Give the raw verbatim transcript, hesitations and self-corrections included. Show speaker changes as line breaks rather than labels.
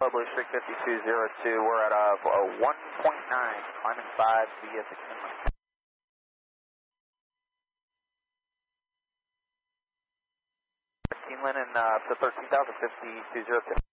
Blue Streak fifty-two zero two, we're at uh, one point nine, climbing five via sixteen lane. sixteen lane and uh, to thirteen thousand, fifty-two zero two.